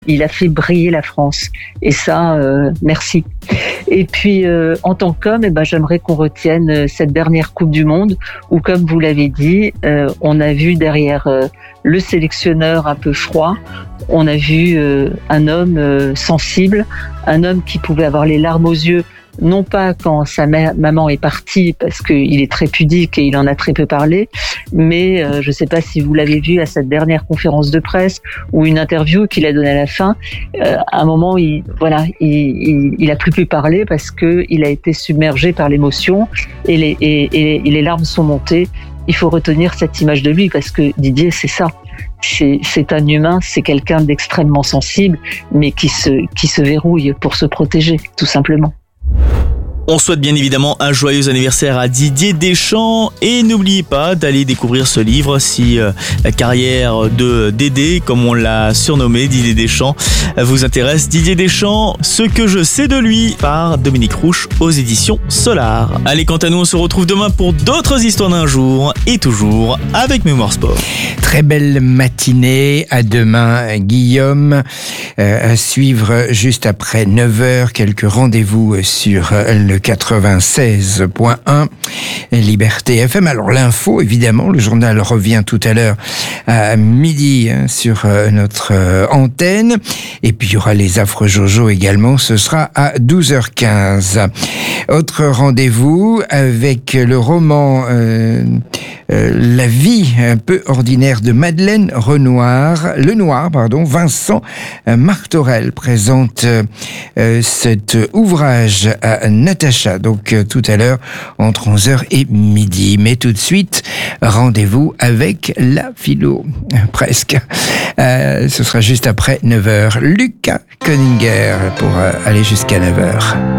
Il a fait briller la France. Et ça, merci. Et puis, en tant qu'homme, j'aimerais qu'on retienne cette dernière Coupe du Monde où, comme vous l'avez dit, on a vu derrière le sélectionneur un peu froid, on a vu un homme sensible, un homme qui pouvait avoir les larmes aux yeux, non pas quand sa maman est partie, parce qu'il est très pudique et il en a très peu parlé, mais je ne sais pas si vous l'avez vu à cette dernière conférence de presse ou une interview qu'il a donnée à la fin. À un moment, il a plus pu parler parce que il a été submergé par l'émotion et les larmes sont montées. Il faut retenir cette image de lui parce que Didier, c'est ça. C'est un humain, c'est quelqu'un d'extrêmement sensible, mais qui se verrouille pour se protéger, tout simplement. On souhaite bien évidemment un joyeux anniversaire à Didier Deschamps et n'oubliez pas d'aller découvrir ce livre si la carrière de Dédé, comme on l'a surnommé, Didier Deschamps, vous intéresse. Didier Deschamps, ce que je sais de lui, par Dominique Rouche aux éditions Solar. Allez, quant à nous, on se retrouve demain pour d'autres histoires d'un jour et toujours avec Mémoire Sport. Très belle matinée, à demain Guillaume, à suivre juste après 9h, quelques rendez-vous sur le 96.1 Liberté FM. Alors l'info, évidemment, le journal revient tout à l'heure à midi sur notre antenne. Et puis il y aura les affres Jojo également, ce sera à 12h15. Autre rendez-vous avec le roman La vie un peu ordinaire de Madeleine Lenoir, Vincent Martorell présente cet ouvrage à Natacha, donc tout à l'heure entre 11h et midi. Mais tout de suite, rendez-vous avec la philo, presque. Ce sera juste après 9h. Lucas Koninger pour aller jusqu'à 9h.